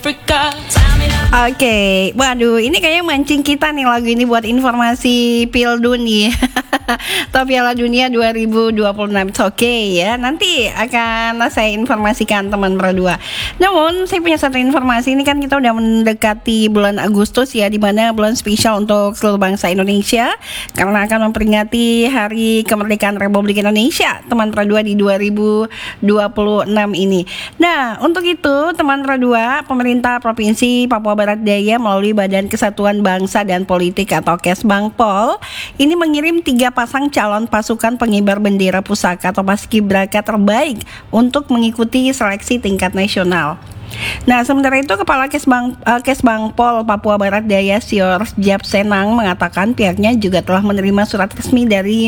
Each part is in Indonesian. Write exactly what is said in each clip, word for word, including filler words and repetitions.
Oke, okay. Waduh, ini kayaknya mancing kita nih lagu ini buat informasi Piala nih atau Piala Dunia dua ribu dua puluh enam. Oke okay, ya, nanti akan saya informasikan teman berdua. Namun saya punya satu informasi, ini kan kita udah mendekati bulan Agustus ya, dimana bulan spesial untuk seluruh bangsa Indonesia karena akan memperingati Hari Kemerdekaan Republik Indonesia teman berdua di dua ribu dua puluh enam ini. Nah, untuk itu teman berdua, pemerintah Provinsi Papua Barat Daya melalui Badan Kesatuan Bangsa dan Politik atau Kesbangpol ini mengirim tiga pasang calon pasukan pengibar bendera pusaka atau paskibraka terbaik untuk mengikuti seleksi tingkat nasional. Nah, sementara itu Kepala Kesbang, uh, Kesbangpol Papua Barat Daya Sior Jab Senang mengatakan pihaknya juga telah menerima surat resmi dari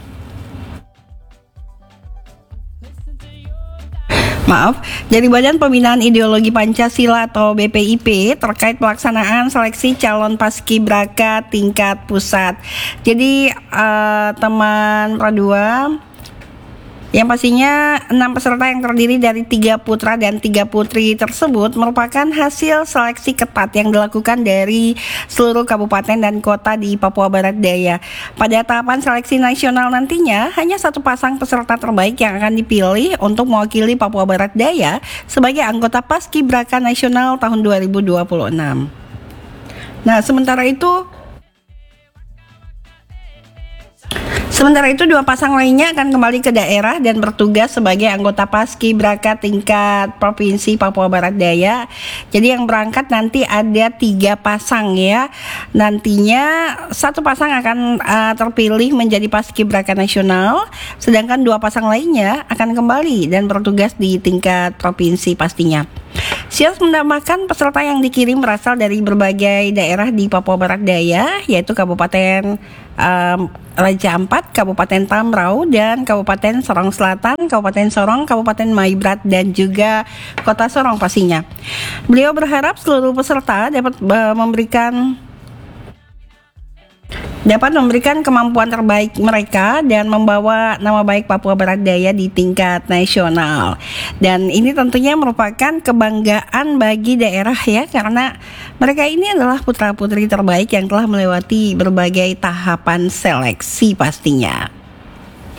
Maaf, dari Badan Pembinaan Ideologi Pancasila atau B P I P terkait pelaksanaan seleksi calon paskibraka tingkat pusat. Jadi uh, teman Pradua, yang pastinya enam peserta yang terdiri dari tiga putra dan tiga putri tersebut merupakan hasil seleksi ketat yang dilakukan dari seluruh kabupaten dan kota di Papua Barat Daya. Pada tahapan seleksi nasional nantinya, hanya satu pasang peserta terbaik yang akan dipilih untuk mewakili Papua Barat Daya sebagai anggota Paskibraka Nasional tahun dua ribu dua puluh enam. Nah, sementara itu Sementara itu dua pasang lainnya akan kembali ke daerah dan bertugas sebagai anggota Paskibraka tingkat Provinsi Papua Barat Daya. Jadi yang berangkat nanti ada tiga pasang ya. Nantinya satu pasang akan uh, terpilih menjadi Paskibraka Nasional, sedangkan dua pasang lainnya akan kembali dan bertugas di tingkat provinsi pastinya. Sias menambahkan peserta yang dikirim berasal dari berbagai daerah di Papua Barat Daya, yaitu Kabupaten um, Raja Ampat, Kabupaten Tamrau, dan Kabupaten Sorong Selatan, Kabupaten Sorong, Kabupaten Maibrat, dan juga Kota Sorong pastinya. Beliau berharap seluruh peserta dapat uh, memberikan dapat memberikan kemampuan terbaik mereka dan membawa nama baik Papua Barat Daya di tingkat nasional. Dan ini tentunya merupakan kebanggaan bagi daerah ya, karena mereka ini adalah putra-putri terbaik yang telah melewati berbagai tahapan seleksi pastinya.